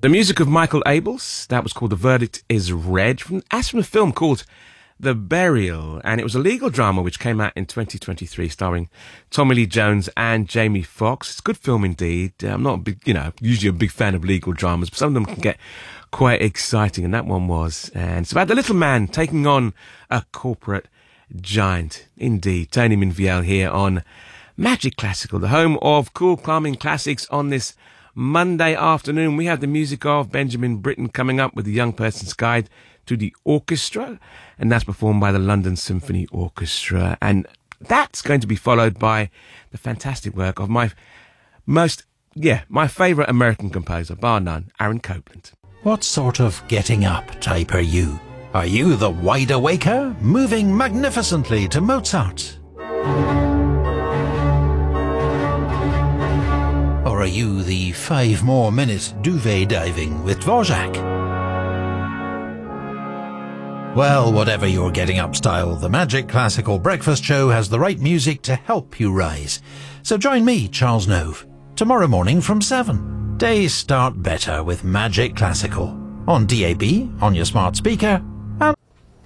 The music of Michael Abels, that was called The Verdict is Red, from a film called The Burial, and it was a legal drama which came out in 2023 starring Tommy Lee Jones and Jamie Foxx. It's a good film indeed. I'm not a big, usually a big fan of legal dramas, but some of them can get quite exciting, and that one was. And it's about the little man taking on a corporate giant. Indeed, Tony Minviel here on Magic Classical, the home of cool, calming classics on this Monday afternoon. We have the music of Benjamin Britten coming up with the Young Person's Guide to the Orchestra, and that's performed by the London Symphony Orchestra. And that's going to be followed by the fantastic work of my favourite American composer, bar none, Aaron Copland. What sort of getting up type are you? Are you the wide awaker, moving magnificently to Mozart? Or are you the 5 more minute duvet diving with Dvorak? Well, whatever your getting up style, the Magic Classical Breakfast Show has the right music to help you rise. So join me, Charles Nove, tomorrow morning from 7. Days start better with Magic Classical. On DAB, on your smart speaker, and...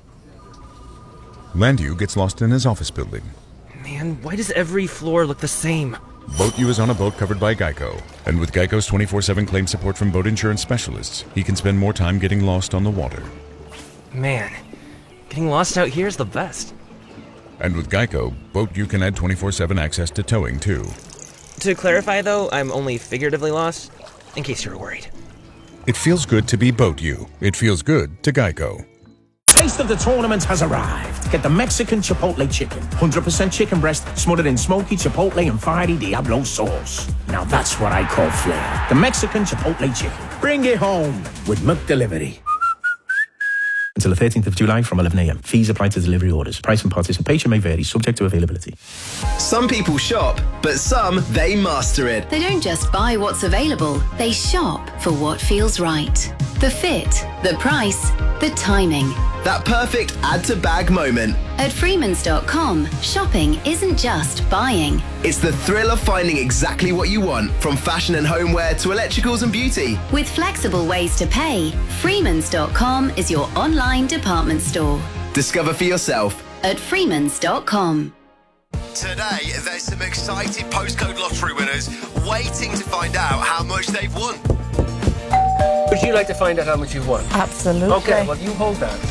Landu gets lost in his office building. Man, why does every floor look the same? Boat U is on a boat covered by Geico. And with Geico's 24/7 claim support from boat insurance specialists, he can spend more time getting lost on the water. Man, getting lost out here is the best. And with Geico, Boat U can add 24/7 access to towing, too. To clarify, though, I'm only figuratively lost, in case you're worried. It feels good to be Boat U. It feels good to Geico. Taste of the tournament has arrived. Get the Mexican Chipotle chicken. 100% chicken breast smothered in smoky Chipotle and fiery Diablo sauce. Now that's what I call flair. The Mexican Chipotle chicken. Bring it home with McDelivery. Until the 13th of July from 11 a.m. Fees apply to delivery orders. Price and participation may vary, subject to availability. Some people shop, but some, they master it. They don't just buy what's available, they shop for what feels right. The fit, the price, the timing. That perfect add-to-bag moment. At Freemans.com, shopping isn't just buying. It's the thrill of finding exactly what you want, from fashion and homeware to electricals and beauty. With flexible ways to pay, Freemans.com is your online department store. Discover for yourself at Freemans.com. Today, there's some excited postcode lottery winners waiting to find out how much they've won. Would you like to find out how much you've won? Absolutely. Okay, well, you hold that.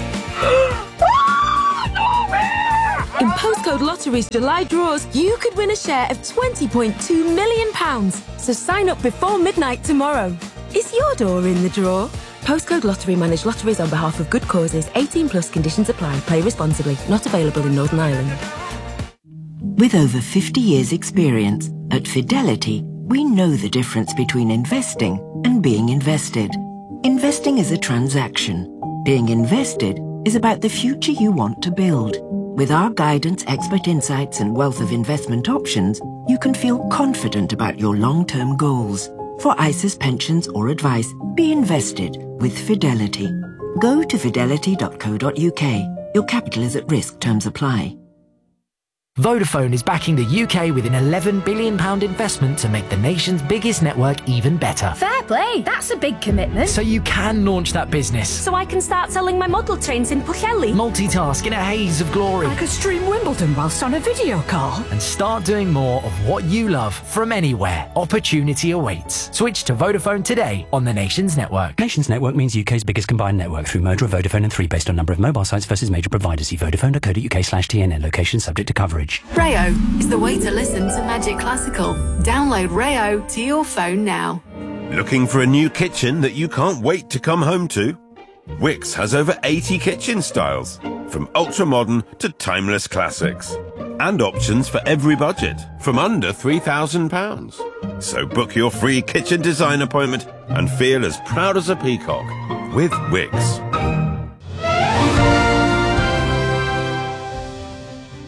In Postcode Lottery's July draws, you could win a share of £20.2 million. So sign up before midnight tomorrow. Is your door in the draw? Postcode Lottery manage lotteries on behalf of good causes. 18 plus conditions apply. Play responsibly. Not available in Northern Ireland. With over 50 years' experience, at Fidelity, we know the difference between investing and being invested. Investing is a transaction. Being invested is about the future you want to build. With our guidance, expert insights, and wealth of investment options, you can feel confident about your long-term goals. For ISAs, pensions, or advice, be invested with Fidelity. Go to fidelity.co.uk. Your capital is at risk. Terms apply. Vodafone is backing the UK with an £11 billion investment to make the nation's biggest network even better. Fair play, that's a big commitment. So you can launch that business. So I can start selling my model trains in Pwllheli. Multitask in a haze of glory. I could stream Wimbledon whilst on a video call. And start doing more of what you love from anywhere. Opportunity awaits. Switch to Vodafone today on the Nations Network. Nations Network means UK's biggest combined network through merger of Vodafone and 3 based on number of mobile sites versus major providers. See vodafone.co.uk/TNN. Location subject to coverage. Rayo is the way to listen to Magic Classical. Download Rayo to your phone now. Looking for a new kitchen that you can't wait to come home to? Wickes has over 80 kitchen styles, from ultra-modern to timeless classics. And options for every budget, from under £3,000. So book your free kitchen design appointment and feel as proud as a peacock with In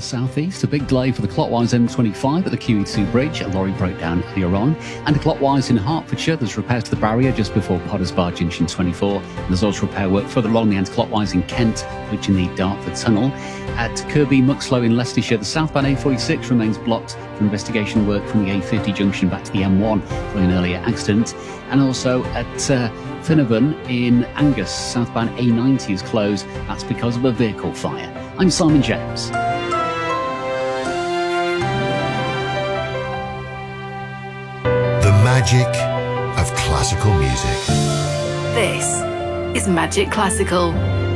southeast. A big delay for the clockwise M25 at the QE2 bridge. A lorry broke down earlier on. And clockwise in Hertfordshire, there's repairs to the barrier just before Potters Bar Junction 24. And there's also repair work further along the anti-clockwise in Kent, reaching the Dartford Tunnel. At Kirby Muxloe in Leicestershire, the southbound A46 remains blocked for investigation work from the A50 junction back to the M1 following an earlier accident. And also at Finnevan in Angus, southbound A90 is closed. That's because of a vehicle fire. I'm Simon James. The magic of classical music. This is Magic Classical.